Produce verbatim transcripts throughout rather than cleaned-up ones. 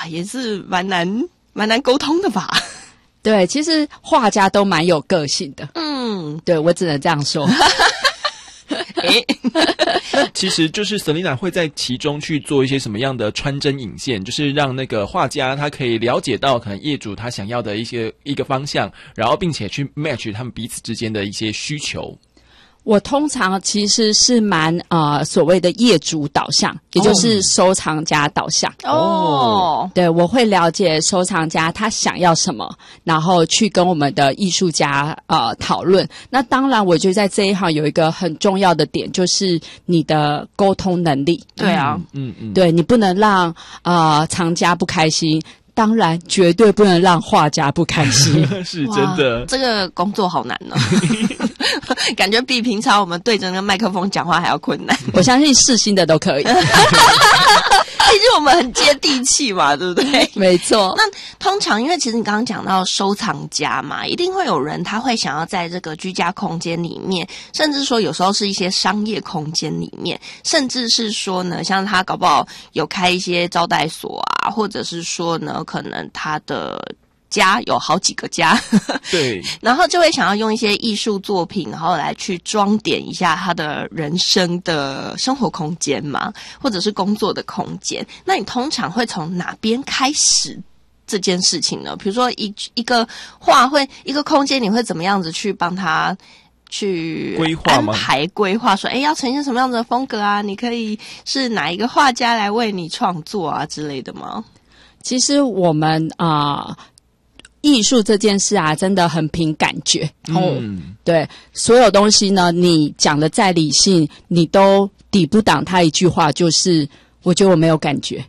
哇，也是蛮难蛮难沟通的吧？ 对，其实画家都蛮有个性的。嗯，对，我只能这样说。 欸、那其实就是 Selina 会在其中去做一些什么样的穿针引线，就是让那个画家他可以了解到可能业主他想要的一些一个方向，然后并且去 match 他们彼此之间的一些需求。 我通常其实是蛮呃所谓的业主导向，也就是收藏家导向。 哦， 对，我会了解收藏家他想要什么，然后去跟我们的艺术家呃讨论。那当然，我觉得在这一行有一个很重要的点，就是你的沟通能力。 对啊， 嗯嗯， 对，你不能让呃藏家不开心。当然，绝对不能让画家不开心。 是真的， 这个工作好难哦，感觉比平常我们对着那个麦克风讲话还要困难。 我相信世新的都可以，毕竟我们很接地气嘛，对不对？ 没错。 那通常，因为其实你刚刚讲到收藏家嘛，一定会有人他会想要在这个居家空间里面，甚至说有时候是一些商业空间里面，甚至是说呢，像他搞不好有开一些招待所啊，或者是说呢，可能他的家有好几个家， 对， 然后就会想要用一些艺术作品，然后来去装点一下他的人生的生活空间嘛，或者是工作的空间。那你通常会从哪边开始这件事情呢？比如说一一个画会一个空间，你会怎么样子去帮他去规划吗？ 安排规划说，哎，要呈现什么样子的风格啊？你可以是哪一个画家来为你创作啊之类的吗？ 其实我们啊。呃艺术这件事啊，真的很凭感觉。嗯，对，所有东西呢，你讲的再理性，你都抵不挡他一句话，就是我觉得我没有感觉。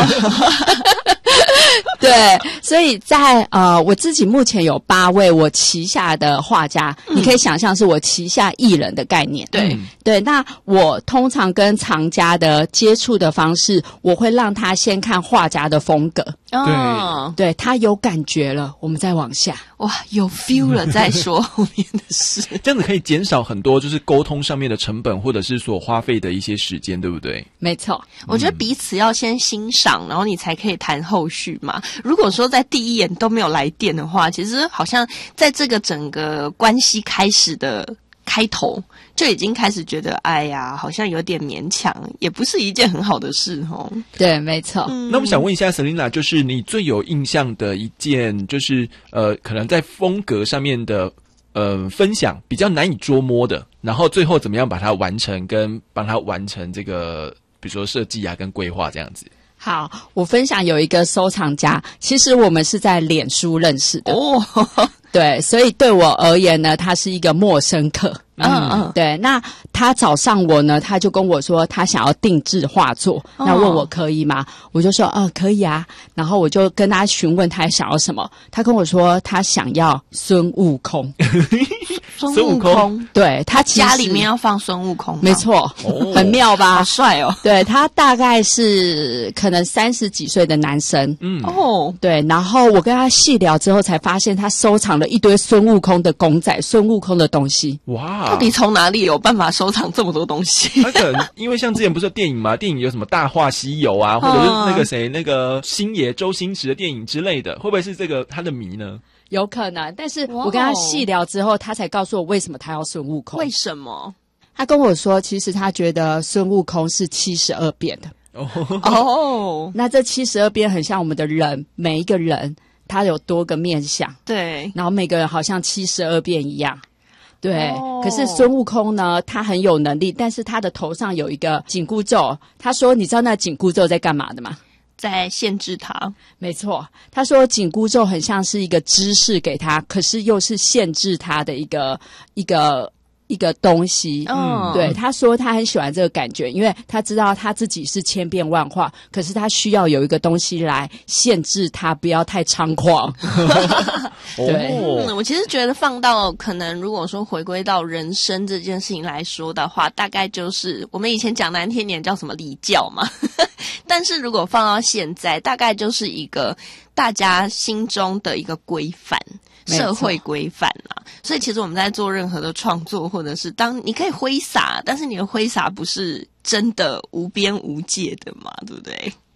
对，所以在呃，我自己目前有八位我旗下的画家，嗯、你可以想象是我旗下艺人的概念。 对、 嗯、对，那我通常跟藏家的接触的方式，我会让他先看画家的风格。 哦， 对，他有感觉了，我们再往下。 哇，有 feel 了再说后面的事。 这样子可以减少很多就是沟通上面的成本，或者是所花费的一些时间，对不对？ 没错， 我觉得彼此要先欣赏，然后你才可以谈后续嘛。如果说在第一眼都没有来电的话，其实好像在这个整个关系开始的开头就已经开始觉得，哎呀，好像有点勉强，也不是一件很好的事哦。 对，没错。 嗯、那我们想问一下 Selina， 就是你最有印象的一件，就是呃，可能在风格上面的呃分享比较难以捉摸的，然后最后怎么样把它完成，跟帮它完成这个，比如说设计啊，跟规划这样子。 好，我分享有一个收藏家，其实我们是在脸书认识的哦，对，所以对我而言呢，他是一个陌生客。嗯嗯，对，那他找上我呢，他就跟我说他想要定制画作，那问我可以吗？我就说啊、呃、可以啊，然后我就跟他询问他想要什么，他跟我说他想要孙悟空。 孙悟空， 对，他其实家里面要放孙悟空吗？ 没错、哦、很妙吧， 好帅哦。 对，他大概是可能三十几岁的男生。 嗯哦，对，然后我跟他细聊之后才发现他收藏了一堆孙悟空的公仔，孙悟空的东西。 哇， 到底从哪里有办法收藏这么多东西？ 他可能因为像之前不是有电影吗？电影有什么《大话西游》啊，或者是那个谁那个星爷周星驰的电影之类的，会不会是这个他的迷呢？ 有可能，但是我跟他细聊之后，他才告诉我为什么他要孙悟空。 为什么？ 他跟我说，其实他觉得孙悟空是七十二变的。哦，那这七十二变很像我们的人，每一个人他有多个面相， 对， 然后每个人好像七十二变一样。对、哦，可是孙悟空呢，他很有能力，但是他的头上有一个紧箍咒。他说，你知道那紧箍咒在干嘛的吗？ 在限制他。 没错，他说紧箍咒很像是一个知识给他，可是又是限制他的一个一个一个东西。嗯，对，他说他很喜欢这个感觉，因为他知道他自己是千变万化，可是他需要有一个东西来限制他，不要太猖狂。对、 嗯，我其实觉得放到可能如果说回归到人生这件事情来说的话，大概就是我们以前讲难听点叫什么礼教嘛。但是如果放到现在，大概就是一个大家心中的一个规范，社会规范啦。所以其实我们在做任何的创作，或者是当你可以挥洒，但是你的挥洒不是真的无边无界的嘛，对不对？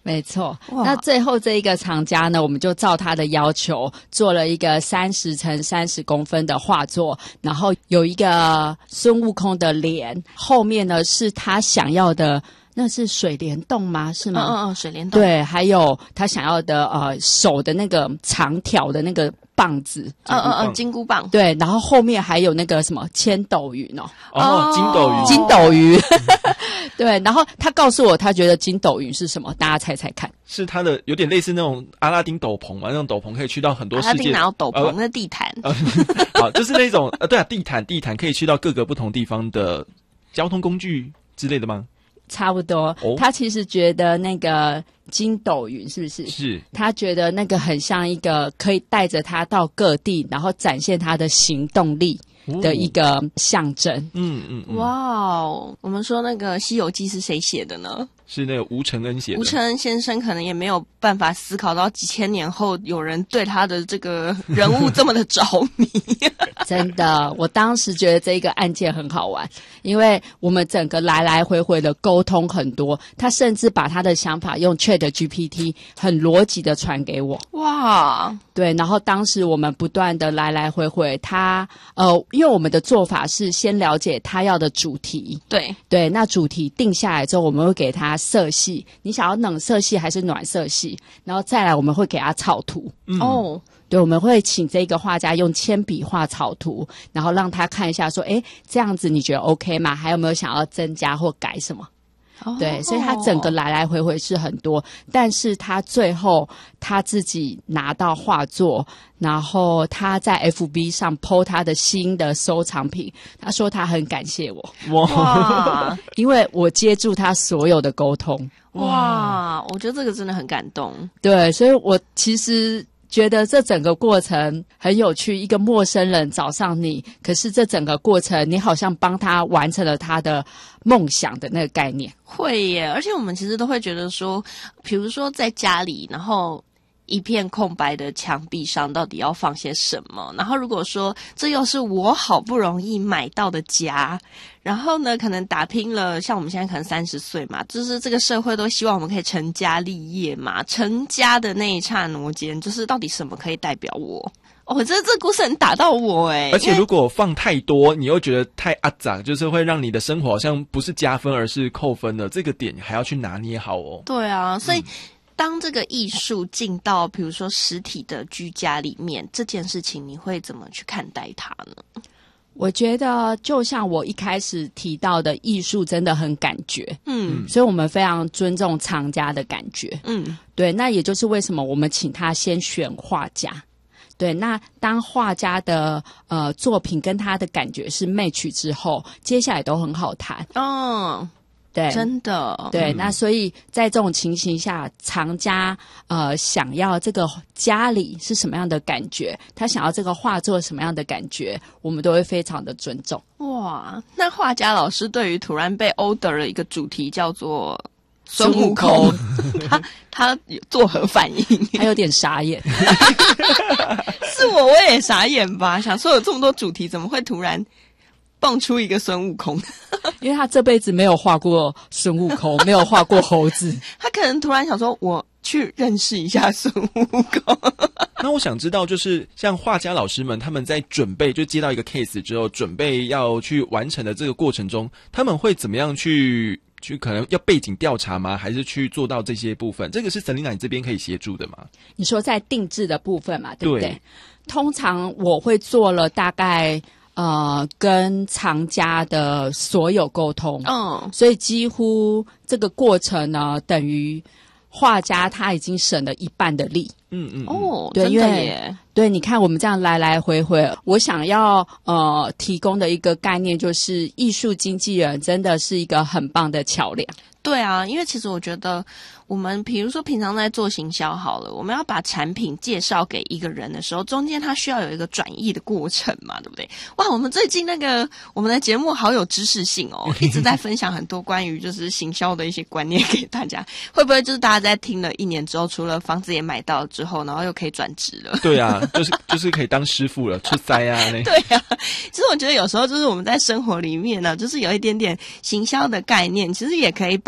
没错。那最后这一个藏家呢，我们就照他的要求做了一个三十乘三十公分的画作，然后有一个孙悟空的脸，后面呢是他想要的，那是水帘洞吗？是吗？ 嗯嗯嗯，水帘洞。 对，还有他想要的呃手的那个长条的那个棒子， 嗯嗯嗯，金箍棒。 对，然后后面还有那个什么千斗云哦， 哦，金斗云， 金斗云。对，然后他告诉我，他觉得金斗云是什么？大家猜猜看。 是他的有点类似那种阿拉丁斗篷嘛，那种斗篷可以去到很多世界。 阿拉丁哪有斗篷？那、呃、地毯。 好，就是那种呃，对啊，地毯，地毯可以去到各个不同地方的交通工具之类的吗？ 差不多、哦、他其实觉得那个筋斗云是不是是他觉得那个很像一个可以带着他到各地然后展现他的行动力的一个象征。 嗯嗯嗯。 哇哦，我们说那个西游记是谁写的呢？ 是那个吴承恩写的。 吴承恩先生可能也没有办法思考到几千年后有人对他的这个人物这么的着迷。 真的，我当时觉得这个案件很好玩，因为我们整个来来回回的沟通很多，他甚至把他的想法用 Chat G P T 很逻辑的传给我。 哇， 对，然后当时我们不断的来来回回，他呃，因为我们的做法是先了解他要的主题， 对对，那主题定下来之后，我们会给他色系，你想要冷色系还是暖色系，然后再来我们会给他草图。 嗯、哦。 对，我们会请这个画家用铅笔画草图，然后让他看一下说，诶，这样子你觉得 OK 吗？还有没有想要增加或改什么？哦、对，所以他整个来来回回是很多，但是他最后他自己拿到画作，然后他在 F B 上 po 他的新的收藏品，他说他很感谢我。哇，因为我接住他所有的沟通。 哇，我觉得这个真的很感动。 对，所以我其实觉得这整个过程很有趣，一个陌生人找上你，可是这整个过程你好像帮他完成了他的梦想的那个概念。 会耶，而且我们其实都会觉得说，比如说在家里，然后一片空白的墙壁上到底要放些什么，然后如果说这又是我好不容易买到的家，然后呢可能打拼了，像我们现在可能三十岁嘛，就是这个社会都希望我们可以成家立业嘛，成家的那一刹那间，就是到底什么可以代表我。哦，这这故事很打到我诶， 而且如果放太多，你又觉得太阿杂，就是会让你的生活好像不是加分而是扣分的，这个点还要去拿捏好哦。 对啊，所以、嗯当这个艺术进到比如说实体的居家里面，这件事情你会怎么去看待它呢？ 我觉得就像我一开始提到的，艺术真的很感觉， 嗯， 所以我们非常尊重藏家的感觉， 嗯， 对，那也就是为什么我们请他先选画家。对，那当画家的呃作品跟他的感觉是 match 之后，接下来都很好谈。 哦， 对， 真的， 对、 嗯， 那所以在这种情形下，藏家呃想要这个家里是什么样的感觉，他想要这个画作什么样的感觉，我们都会非常的尊重。 哇，那画家老师对于突然被 order 了一个主题叫做孙悟空，他他作何反应？ 他有点傻眼。 是我，我也傻眼吧，想说有这么多主题，怎么会突然蹦出一个孙悟空？ 因为他这辈子没有画过孙悟空，没有画过猴子， 他可能突然想说，我去认识一下孙悟空。 那我想知道，就是像画家老师们，他们在准备就接到一个 case 之后，准备要去完成的这个过程中，他们会怎么样去去可能要背景调查吗？还是去做到这些部分？这个是 Selina 你这边可以协助的吗？ 你说在定制的部分嘛，对不对？ 对， 通常我会做了大概呃跟藏家的所有沟通， 嗯， 所以几乎这个过程呢，等于画家他已经省了一半的力。 嗯嗯， 哦， 对， 真的耶。 对，你看我们这样来来回回，我想要呃提供的一个概念就是，艺术经纪人真的是一个很棒的桥梁。 对啊，因为其实我觉得我们比如说平常在做行销好了，我们要把产品介绍给一个人的时候，中间它需要有一个转译的过程嘛，对不对？哇，我们最近那个我们的节目好有知识性哦，一直在分享很多关于就是行销的一些观念给大家。会不会就是大家在听了一年之后，除了房子也买到之后，然后又可以转职了？ 对啊，就是就是可以当师傅了，出塞啊。 对啊，其实我觉得有时候就是我们在生活里面呢，就是有一点点行销的概念，其实也可以把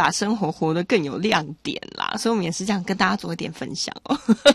把生活活得更有亮点啦，所以我们也是这样跟大家做一点分享哦。